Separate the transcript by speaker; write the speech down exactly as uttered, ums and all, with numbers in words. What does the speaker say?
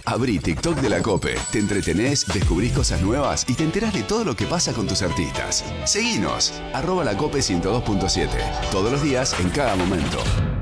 Speaker 1: Abrí TikTok de la COPE. Te entretenés, descubrís cosas nuevas y te enterás de todo lo que pasa con tus artistas. Seguinos, arroba la COPE ciento dos punto siete. Todos los días, en cada momento.